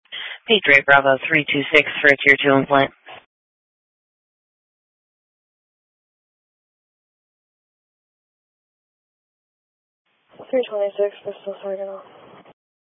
Patriot Bravo 326 for a Tier 2 implant. 326, Bristol Sargent.